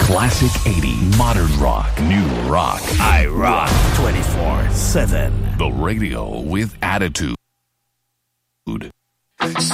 Classic 80, modern rock, new rock. I rock 24/7. The radio with attitude.